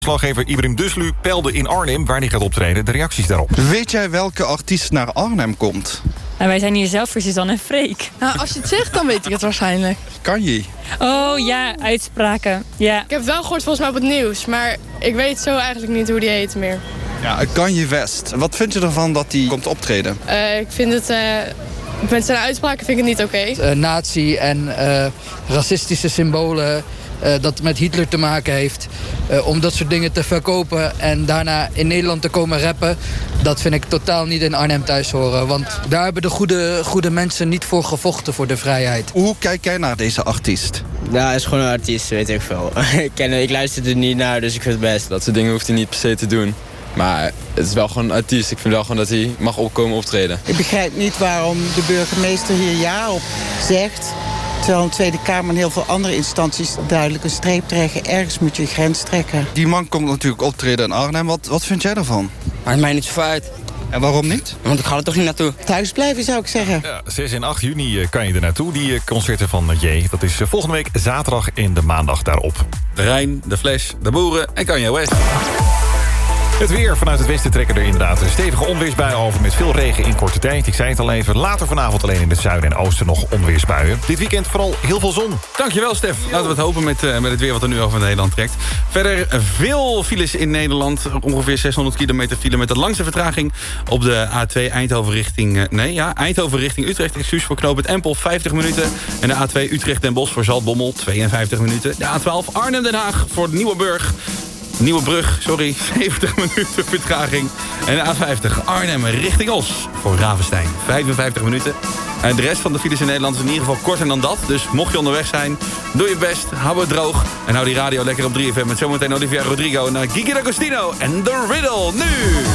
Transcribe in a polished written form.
Slaggever Ibrahim Duslu peilde in Arnhem waar hij gaat optreden. De reacties daarop. Weet jij welke artiest naar Arnhem komt? Nou, wij zijn hier zelf voor Suzanne en Freek. Nou, als je het zegt, dan weet ik het waarschijnlijk. Kanye. Oh ja, uitspraken. Ja. Ik heb het wel gehoord volgens mij op het nieuws, maar ik weet zo eigenlijk niet hoe die heet meer. Ja, Kanye West. Wat vind je ervan dat hij komt optreden? Ik vind het... met zijn uitspraken vind ik het niet oké. Nazi en racistische symbolen, dat met Hitler te maken heeft. Om dat soort dingen te verkopen en daarna in Nederland te komen rappen. Dat vind ik totaal niet in Arnhem thuis horen. Want daar hebben de goede mensen niet voor gevochten voor de vrijheid. Hoe kijk jij naar deze artiest? Ja, hij is gewoon een artiest, weet ik veel. Ik luister er niet naar, dus ik vind het best. Dat soort dingen hoeft hij niet per se te doen. Maar het is wel gewoon een artiest. Ik vind wel gewoon dat hij mag opkomen optreden. Ik begrijp niet waarom de burgemeester hier ja op zegt. Terwijl een Tweede Kamer en heel veel andere instanties duidelijk een streep trekken. Ergens moet je een grens trekken. Die man komt natuurlijk optreden in Arnhem. Wat vind jij daarvan? Maakt mij niet zo uit. En waarom niet? Want ik ga er toch niet naartoe. Thuis blijven zou ik zeggen. Ja, 6 en 8 juni kan je er naartoe. Die concerten van J. Dat is volgende week zaterdag en de maandag daarop. De Rijn, de Flash, de Boeren en Kanye West. Het weer vanuit het westen trekken er inderdaad een stevige onweersbuien over met veel regen in korte tijd. Ik zei het al even, later vanavond alleen in het zuiden en oosten nog onweersbuien. Dit weekend vooral heel veel zon. Dankjewel, Stef. Laten we het hopen met het weer wat er nu over Nederland trekt. Verder veel files in Nederland. Ongeveer 600 kilometer file met de langste vertraging op de A2 Eindhoven richting Utrecht. Excuus voor knooppunt Empel, 50 minuten. En de A2 Utrecht-Den Bosch voor Zaltbommel, 52 minuten. De A12 Arnhem-Den Haag voor Nieuwebrug, 70 minuten vertraging. En de A50 Arnhem richting Os voor Ravenstein, 55 minuten. En de rest van de files in Nederland is in ieder geval korter dan dat. Dus mocht je onderweg zijn, doe je best, hou het droog. En hou die radio lekker op 3FM met zometeen Olivia Rodrigo naar Gigi D'Agostino en The Riddle nu.